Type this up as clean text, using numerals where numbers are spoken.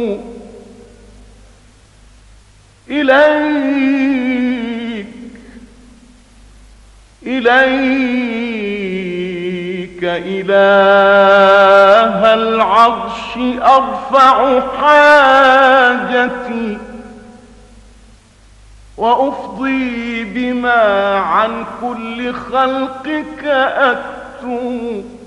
إليك إله العرش أرفع حاجتي، وأفضي بما عن كل خلقك أكتم.